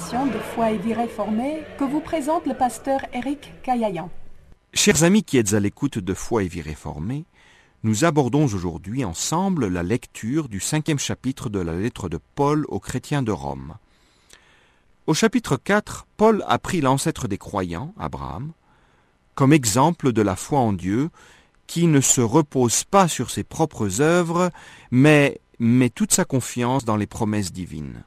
l'émission de Foi et Vie réformée que vous présente le pasteur Éric Caillayan. Chers amis qui êtes à l'écoute de Foi et Vie réformée, nous abordons aujourd'hui ensemble la lecture du 5e chapitre de la lettre de Paul aux chrétiens de Rome. Au chapitre 4, Paul a pris l'ancêtre des croyants, Abraham, comme exemple de la foi en Dieu qui ne se repose pas sur ses propres œuvres, mais met toute sa confiance dans les promesses divines.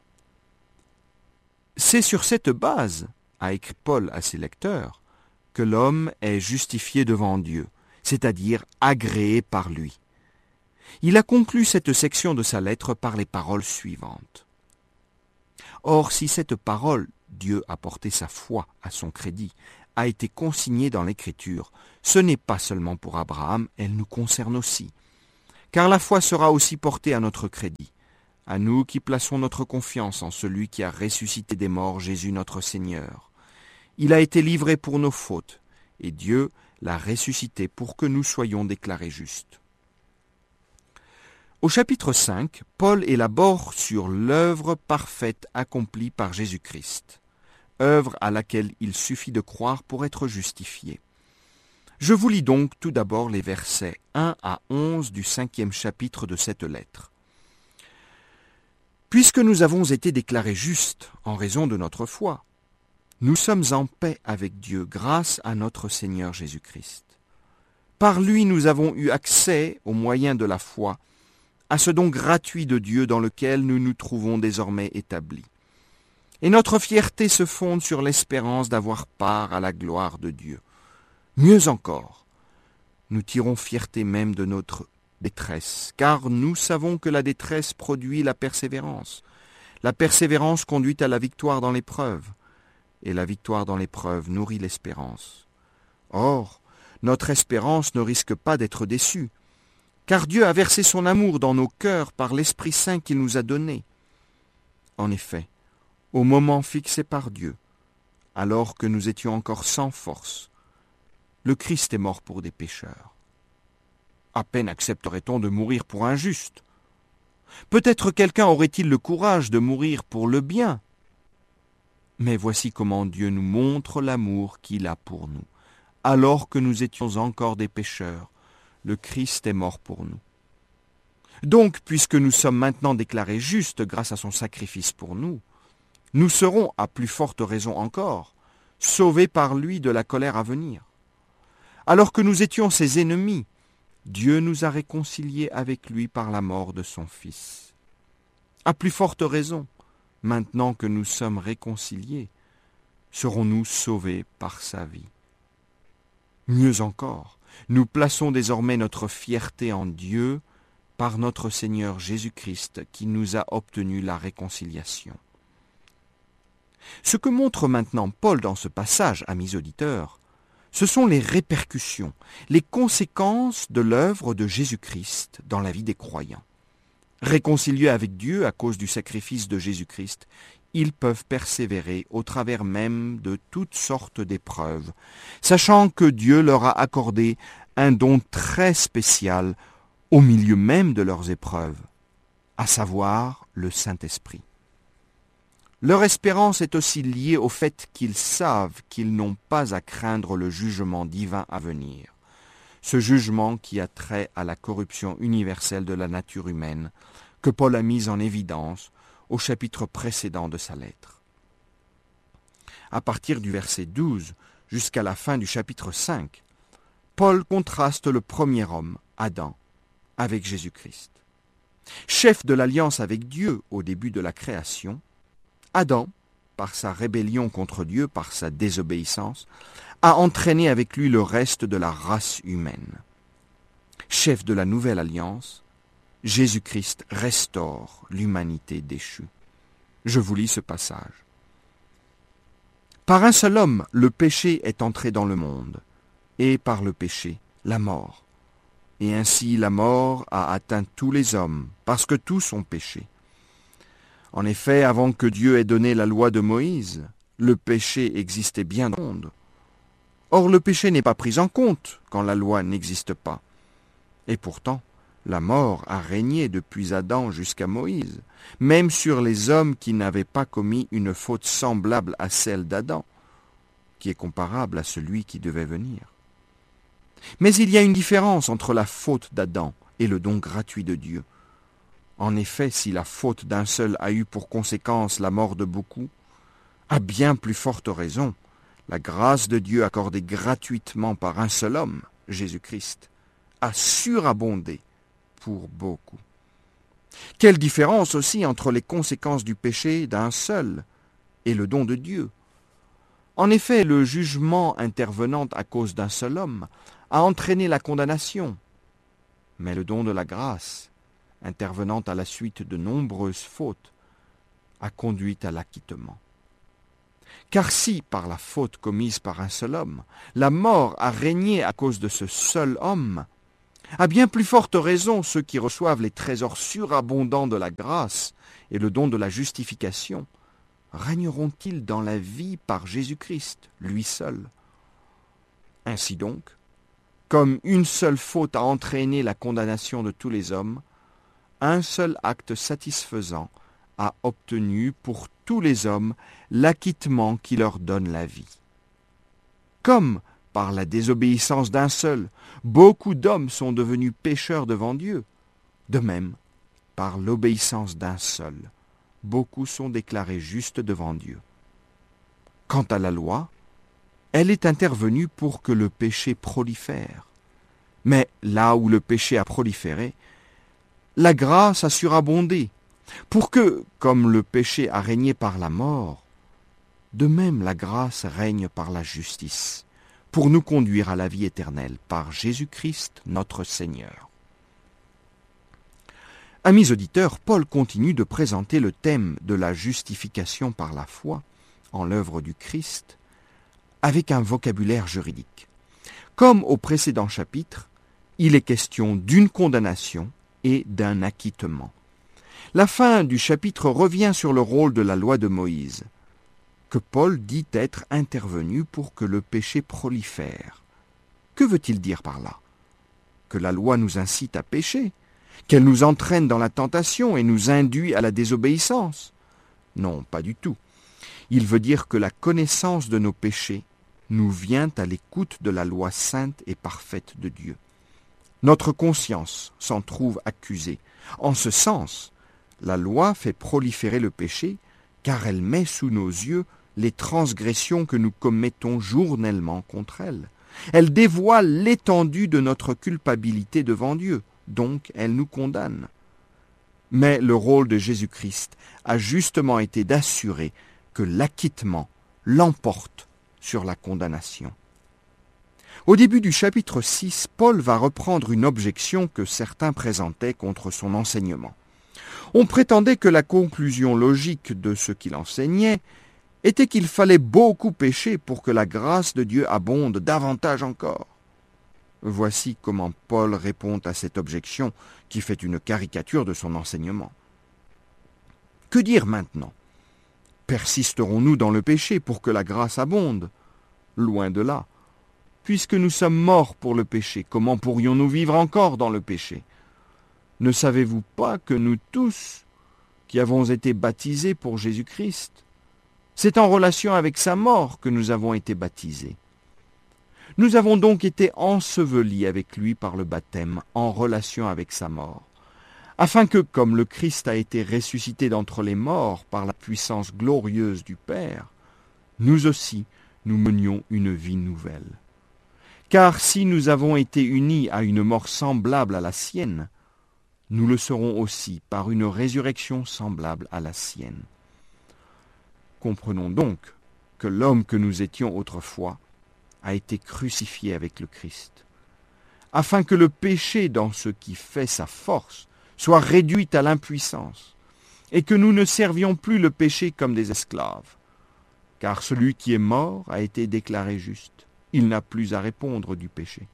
C'est sur cette base, a écrit Paul à ses lecteurs, que l'homme est justifié devant Dieu, c'est-à-dire agréé par lui. Il a conclu cette section de sa lettre par les paroles suivantes. Or, si cette parole, Dieu a porté sa foi à son crédit, a été consignée dans l'Écriture, ce n'est pas seulement pour Abraham, elle nous concerne aussi. Car la foi sera aussi portée à notre crédit, à nous qui plaçons notre confiance en celui qui a ressuscité des morts, Jésus notre Seigneur. Il a été livré pour nos fautes, et Dieu l'a ressuscité pour que nous soyons déclarés justes. Au chapitre 5, Paul élabore sur l'œuvre parfaite accomplie par Jésus-Christ, œuvre à laquelle il suffit de croire pour être justifié. Je vous lis donc tout d'abord les versets 1 à 11 du 5e chapitre de cette lettre. Puisque nous avons été déclarés justes en raison de notre foi, nous sommes en paix avec Dieu grâce à notre Seigneur Jésus-Christ. Par lui, nous avons eu accès, au moyen de la foi, à ce don gratuit de Dieu dans lequel nous nous trouvons désormais établis. Et notre fierté se fonde sur l'espérance d'avoir part à la gloire de Dieu. Mieux encore, nous tirons fierté même de notre détresse, car nous savons que la détresse produit la persévérance. La persévérance conduit à la victoire dans l'épreuve, et la victoire dans l'épreuve nourrit l'espérance. Or, notre espérance ne risque pas d'être déçue, car Dieu a versé son amour dans nos cœurs par l'Esprit Saint qu'il nous a donné. En effet, au moment fixé par Dieu, alors que nous étions encore sans force, le Christ est mort pour des pécheurs. À peine accepterait-on de mourir pour un juste. Peut-être quelqu'un aurait-il le courage de mourir pour le bien. Mais voici comment Dieu nous montre l'amour qu'il a pour nous. Alors que nous étions encore des pécheurs, le Christ est mort pour nous. Donc, puisque nous sommes maintenant déclarés justes grâce à son sacrifice pour nous, nous serons, à plus forte raison encore, sauvés par lui de la colère à venir. Alors que nous étions ses ennemis, Dieu nous a réconciliés avec lui par la mort de son Fils. À plus forte raison, maintenant que nous sommes réconciliés, serons-nous sauvés par sa vie. Mieux encore, nous plaçons désormais notre fierté en Dieu par notre Seigneur Jésus-Christ qui nous a obtenu la réconciliation. Ce que montre maintenant Paul dans ce passage, amis auditeurs, ce sont les répercussions, les conséquences de l'œuvre de Jésus-Christ dans la vie des croyants. Réconciliés avec Dieu à cause du sacrifice de Jésus-Christ, ils peuvent persévérer au travers même de toutes sortes d'épreuves, sachant que Dieu leur a accordé un don très spécial au milieu même de leurs épreuves, à savoir le Saint-Esprit. Leur espérance est aussi liée au fait qu'ils savent qu'ils n'ont pas à craindre le jugement divin à venir, ce jugement qui a trait à la corruption universelle de la nature humaine, que Paul a mise en évidence au chapitre précédent de sa lettre. À partir du verset 12 jusqu'à la fin du chapitre 5, Paul contraste le premier homme, Adam, avec Jésus-Christ. Chef de l'alliance avec Dieu au début de la création, Adam, par sa rébellion contre Dieu, par sa désobéissance, a entraîné avec lui le reste de la race humaine. Chef de la nouvelle alliance, Jésus-Christ restaure l'humanité déchue. Je vous lis ce passage. Par un seul homme, le péché est entré dans le monde, et par le péché, la mort. Et ainsi la mort a atteint tous les hommes, parce que tous ont péché. En effet, avant que Dieu ait donné la loi de Moïse, le péché existait bien dans le monde. Or, le péché n'est pas pris en compte quand la loi n'existe pas. Et pourtant, La mort a régné depuis Adam jusqu'à Moïse, même sur les hommes qui n'avaient pas commis une faute semblable à celle d'Adam, qui est comparable à celui qui devait venir. Mais il y a une différence entre la faute d'Adam et le don gratuit de Dieu. En effet, si la faute d'un seul a eu pour conséquence la mort de beaucoup, à bien plus forte raison, la grâce de Dieu accordée gratuitement par un seul homme, Jésus-Christ, a surabondé pour beaucoup. Quelle différence aussi entre les conséquences du péché d'un seul et le don de Dieu. En effet, le jugement intervenant à cause d'un seul homme a entraîné la condamnation, mais le don de la grâce, intervenant à la suite de nombreuses fautes, a conduit à l'acquittement. Car si, par la faute commise par un seul homme, la mort a régné à cause de ce seul homme, à bien plus forte raison ceux qui reçoivent les trésors surabondants de la grâce et le don de la justification, régneront-ils dans la vie par Jésus-Christ, lui seul. Ainsi donc, comme une seule faute a entraîné la condamnation de tous les hommes, un seul acte satisfaisant a obtenu pour tous les hommes l'acquittement qui leur donne la vie. Comme, par la désobéissance d'un seul, beaucoup d'hommes sont devenus pécheurs devant Dieu, de même, par l'obéissance d'un seul, beaucoup sont déclarés justes devant Dieu. Quant à la loi, elle est intervenue pour que le péché prolifère. Mais là où le péché a proliféré, la grâce a surabondé, pour que, comme le péché a régné par la mort, de même la grâce règne par la justice, pour nous conduire à la vie éternelle par Jésus-Christ notre Seigneur. Amis auditeurs, Paul continue de présenter le thème de la justification par la foi en l'œuvre du Christ avec un vocabulaire juridique. Comme au précédent chapitre, il est question d'une condamnation et d'un acquittement. La fin du chapitre revient sur le rôle de la loi de Moïse, que Paul dit être intervenu pour que le péché prolifère. Que veut-il dire par là? Que la loi nous incite à pécher, qu'elle nous entraîne dans la tentation et nous induit à la désobéissance? Non, pas du tout. Il veut dire que la connaissance de nos péchés nous vient à l'écoute de la loi sainte et parfaite de Dieu. Notre conscience s'en trouve accusée. En ce sens, la loi fait proliférer le péché, car elle met sous nos yeux les transgressions que nous commettons journellement contre elle. Elle dévoile l'étendue de notre culpabilité devant Dieu, donc elle nous condamne. Mais le rôle de Jésus-Christ a justement été d'assurer que l'acquittement l'emporte sur la condamnation. Au début du chapitre 6, Paul va reprendre une objection que certains présentaient contre son enseignement. On prétendait que la conclusion logique de ce qu'il enseignait était qu'il fallait beaucoup pécher pour que la grâce de Dieu abonde davantage encore. Voici comment Paul répond à cette objection qui fait une caricature de son enseignement. Que dire maintenant? Persisterons-nous dans le péché pour que la grâce abonde? Loin de là. Puisque nous sommes morts pour le péché, comment pourrions-nous vivre encore dans le péché? Ne savez-vous pas que nous tous, qui avons été baptisés pour Jésus-Christ, c'est en relation avec sa mort que nous avons été baptisés. Nous avons donc été ensevelis avec lui par le baptême en relation avec sa mort, afin que, comme le Christ a été ressuscité d'entre les morts par la puissance glorieuse du Père, nous aussi nous menions une vie nouvelle. Car si nous avons été unis à une mort semblable à la sienne, nous le serons aussi par une résurrection semblable à la sienne. Comprenons donc que l'homme que nous étions autrefois a été crucifié avec le Christ, afin que le péché dans ce qui fait sa force soit réduit à l'impuissance, et que nous ne servions plus le péché comme des esclaves. Car celui qui est mort a été déclaré juste. Il n'a plus à répondre du péché.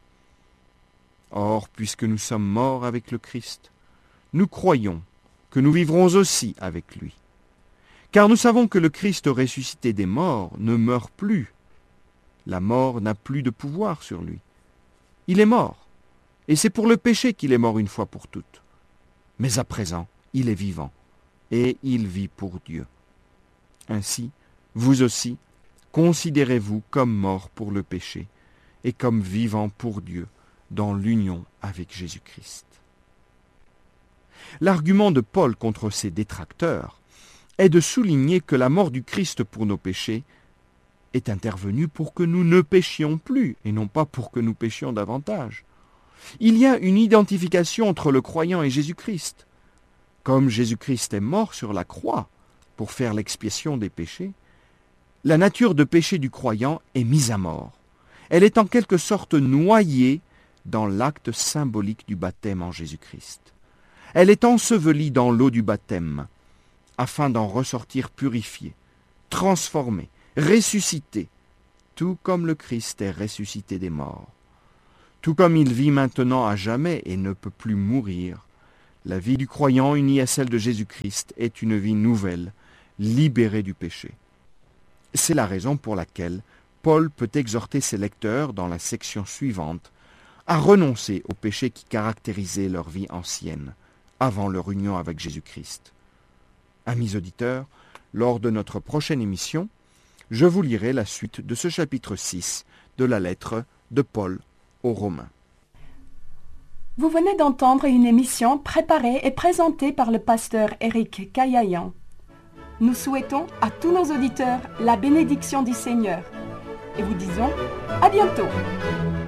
Or, puisque nous sommes morts avec le Christ, nous croyons que nous vivrons aussi avec lui. Car nous savons que le Christ ressuscité des morts ne meurt plus. La mort n'a plus de pouvoir sur lui. Il est mort, et c'est pour le péché qu'il est mort une fois pour toutes. Mais à présent, il est vivant, et il vit pour Dieu. Ainsi, vous aussi, considérez-vous comme mort pour le péché, et comme vivant pour Dieu, dans l'union avec Jésus-Christ. L'argument de Paul contre ses détracteurs est de souligner que la mort du Christ pour nos péchés est intervenue pour que nous ne péchions plus, et non pas pour que nous péchions davantage. Il y a une identification entre le croyant et Jésus-Christ. Comme Jésus-Christ est mort sur la croix pour faire l'expiation des péchés, la nature de péché du croyant est mise à mort. Elle est en quelque sorte noyée dans l'acte symbolique du baptême en Jésus-Christ. Elle est ensevelie dans l'eau du baptême, afin d'en ressortir purifiée, transformée, ressuscitée, tout comme le Christ est ressuscité des morts. Tout comme il vit maintenant à jamais et ne peut plus mourir, la vie du croyant unie à celle de Jésus-Christ est une vie nouvelle, libérée du péché. C'est la raison pour laquelle Paul peut exhorter ses lecteurs dans la section suivante à renoncer aux péchés qui caractérisaient leur vie ancienne, avant leur union avec Jésus-Christ. Amis auditeurs, lors de notre prochaine émission, je vous lirai la suite de ce chapitre 6 de la lettre de Paul aux Romains. Vous venez d'entendre une émission préparée et présentée par le pasteur Éric Kayayan. Nous souhaitons à tous nos auditeurs la bénédiction du Seigneur et vous disons à bientôt.